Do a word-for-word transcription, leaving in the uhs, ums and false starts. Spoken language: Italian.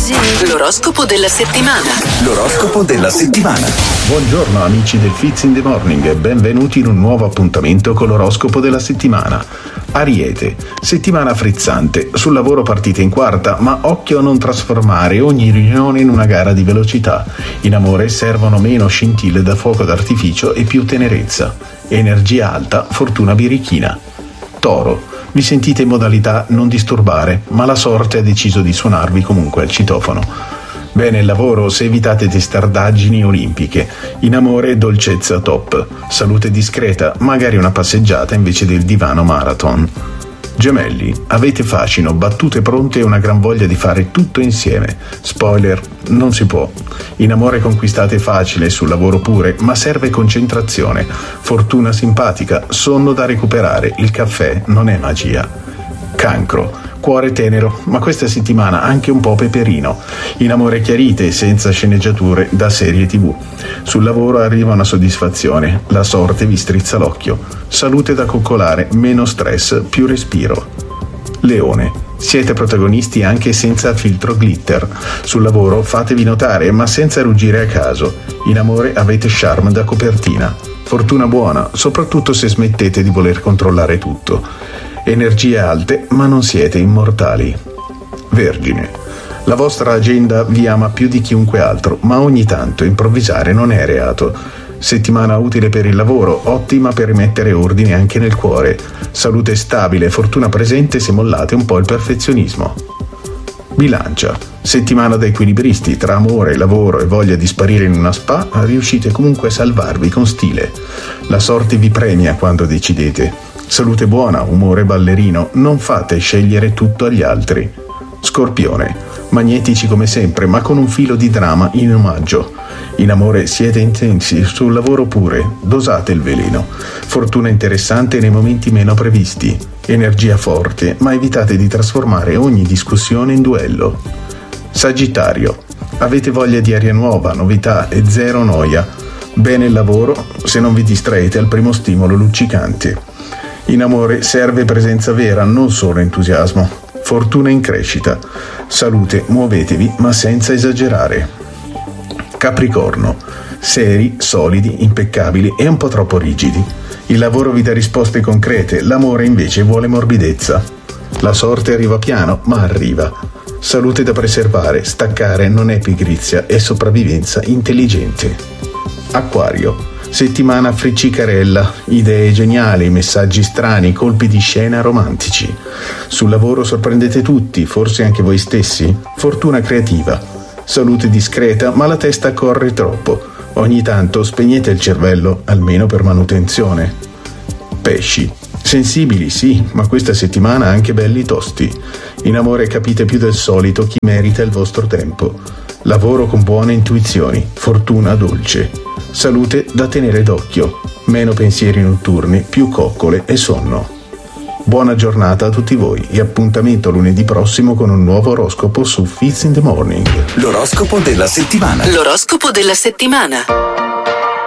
così. L'oroscopo della settimana. L'oroscopo della settimana. Buongiorno amici del Fizz in the Morning e benvenuti in un nuovo appuntamento con l'oroscopo della settimana. Ariete, settimana frizzante, sul lavoro partite in quarta, ma occhio a non trasformare ogni riunione in una gara di velocità. In amore servono meno scintille da fuoco d'artificio e più tenerezza. Energia alta, fortuna birichina. Toro, vi sentite in modalità non disturbare, ma la sorte ha deciso di suonarvi comunque al citofono. Bene il lavoro se evitate testardaggini olimpiche. In amore dolcezza top. Salute discreta, magari una passeggiata invece del divano marathon. Gemelli, avete fascino, battute pronte e una gran voglia di fare tutto insieme. Spoiler, non si può. In amore conquistate facile, sul lavoro pure, ma serve concentrazione. Fortuna simpatica, sonno da recuperare, il caffè non è magia. Cancro, cuore tenero, ma questa settimana anche un po' peperino. In amore chiarite, senza sceneggiature da serie tv. Sul lavoro arriva una soddisfazione, la sorte vi strizza l'occhio. Salute da coccolare, meno stress, più respiro. Leone, siete protagonisti anche senza filtro glitter. Sul lavoro fatevi notare, ma senza ruggire a caso. In amore avete charme da copertina. Fortuna buona, soprattutto se smettete di voler controllare tutto. Energie alte, ma non siete immortali. Vergine, la vostra agenda vi ama più di chiunque altro, ma ogni tanto improvvisare non è reato. Settimana utile per il lavoro, ottima per rimettere ordine anche nel cuore. Salute stabile, fortuna presente se mollate un po' il perfezionismo. Bilancia, settimana da equilibristi, tra amore, lavoro e voglia di sparire in una spa, riuscite comunque a salvarvi con stile. La sorte vi premia quando decidete. Salute buona, umore ballerino, non fate scegliere tutto agli altri. Scorpione, magnetici come sempre, ma con un filo di dramma in omaggio. In amore siete intensi, sul lavoro pure, dosate il veleno. Fortuna interessante nei momenti meno previsti. Energia forte, ma evitate di trasformare ogni discussione in duello. Sagittario, avete voglia di aria nuova, novità e zero noia. Bene il lavoro se non vi distraete al primo stimolo luccicante. In amore serve presenza vera, non solo entusiasmo. Fortuna in crescita. Salute, muovetevi, ma senza esagerare. Capricorno, seri, solidi, impeccabili e un po' troppo rigidi. Il lavoro vi dà risposte concrete, l'amore invece vuole morbidezza. La sorte arriva piano, ma arriva. Salute da preservare, staccare non è pigrizia, è sopravvivenza intelligente. Acquario, settimana friccicarella, idee geniali, messaggi strani, colpi di scena romantici. Sul lavoro sorprendete tutti, forse anche voi stessi. Fortuna creativa. Salute discreta, ma la testa corre troppo. Ogni tanto spegnete il cervello, almeno per manutenzione. Pesci. Sensibili, sì, ma questa settimana anche belli tosti. In amore capite più del solito chi merita il vostro tempo. Lavoro con buone intuizioni, fortuna dolce. Salute da tenere d'occhio, meno pensieri notturni, più coccole e sonno. Buona giornata a tutti voi e appuntamento lunedì prossimo con un nuovo oroscopo su Fizz in the Morning. L'oroscopo della settimana. L'oroscopo della settimana.